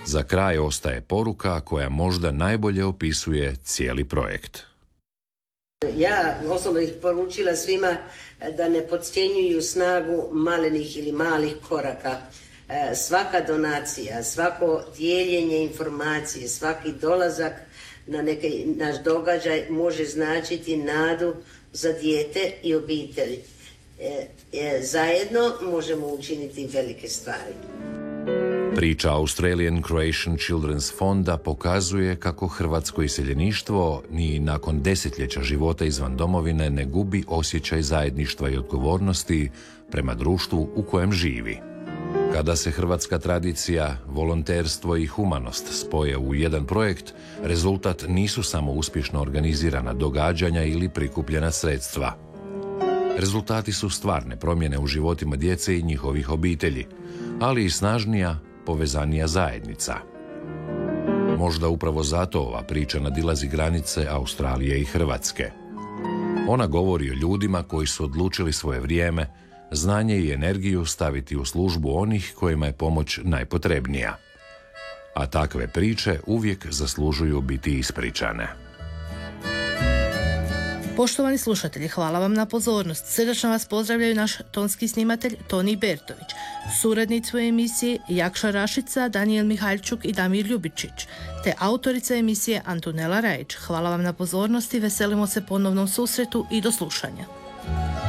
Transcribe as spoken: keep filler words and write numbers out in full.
Za kraj ostaje poruka koja možda najbolje opisuje cijeli projekt. Ja osobno ih poručila svima da ne podcjenjuju snagu malenih ili malih koraka. Svaka donacija, svako dijeljenje informacije, svaki dolazak na neki naš događaj može značiti nadu za dijete i obitelj. Zajedno možemo učiniti velike stvari. Priča Australian Croatian Children's Fonda pokazuje kako hrvatsko iseljeništvo ni nakon desetljeća života izvan domovine ne gubi osjećaj zajedništva i odgovornosti prema društvu u kojem živi. Kada se hrvatska tradicija, volonterstvo i humanost spoje u jedan projekt, rezultat nisu samo uspješno organizirana događanja ili prikupljena sredstva. Rezultati su stvarne promjene u životima djece i njihovih obitelji, ali i snažnija, povezanija zajednica. Možda upravo zato ova priča nadilazi granice Australije i Hrvatske. Ona govori o ljudima koji su odlučili svoje vrijeme, znanje i energiju staviti u službu onih kojima je pomoć najpotrebnija. A takve priče uvijek zaslužuju biti ispričane. Poštovani slušatelji, hvala vam na pozornost. Srdačno vas pozdravljaju naš tonski snimatelj Toni Bertović, suradnicu emisije Jakša Rašica, Danijel Mihaljčuk i Damir Ljubičić, te autorica emisije Antonela Rajić. Hvala vam na pozornosti, veselimo se ponovnom susretu i do slušanja.